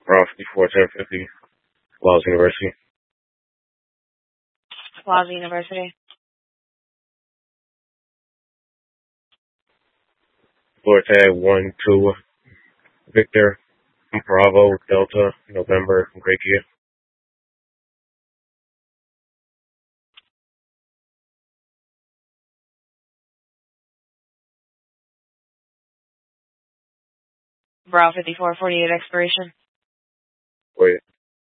Around 541050, Laws University. Plaza University. Floor tag 1-2, Victor, Bravo, Delta, November, Great Gear. Bravo 5448 expiration. Wait.